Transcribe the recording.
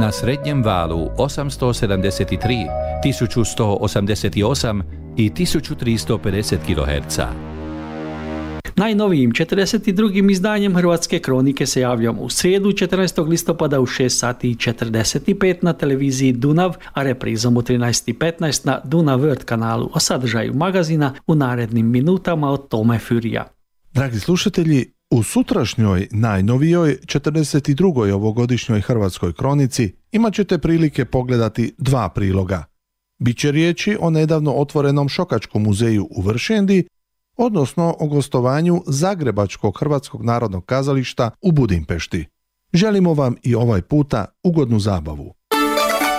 na srednjem valu 873, 1188 i 1350 kHz. Najnovijim 42. izdanjem Hrvatske kronike se javljamo u srijedu 14. listopada u 6 sati i 45 na televiziji Dunav, a reprizom u 13.15 na Dunav World kanalu. O sadržaju magazina u narednim minutama od Tome Furija. Dragi slušatelji, u sutrašnjoj, najnovijoj, 42. ovogodišnjoj Hrvatskoj kronici imat ćete prilike pogledati 2 priloga. Biće riječi o nedavno otvorenom Šokačkom muzeju u Vršendi, odnosno o gostovanju Zagrebačkog Hrvatskog narodnog kazališta u Budimpešti. Želimo vam i ovaj puta ugodnu zabavu.